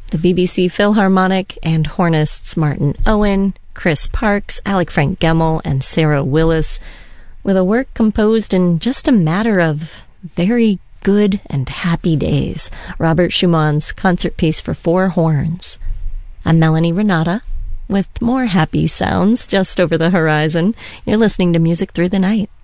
the BBC Philharmonic and hornists Martin Owen, Chris Parks, Alec Frank Gemmell, and Sarah Willis, with a work composed in just a matter of very good and happy days, Robert Schumann's concert piece for four horns. I'm Melanie Renata, with more happy sounds just over the horizon. You're listening to Music Through the Night.